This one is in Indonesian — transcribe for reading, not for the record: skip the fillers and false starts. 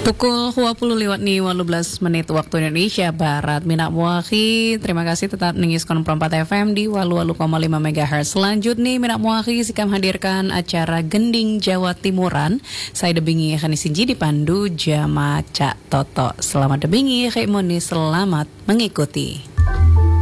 Pukul 20 lewat nih 18 menit waktu Indonesia Barat. Minak muaki, terima kasih tetap nengiskon 4 FM di 88,5 MHz. Selanjutnya Minak muaki sikam hadirkan acara Gending Jawa Timuran. Saya debingi akan isinji dipandu Jama Cak Toto. Selamat debingi, Kek Moni, selamat mengikuti.